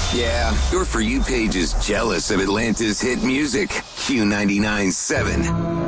Yeah, your For You page is jealous of Atlanta's hit music. Q99.7.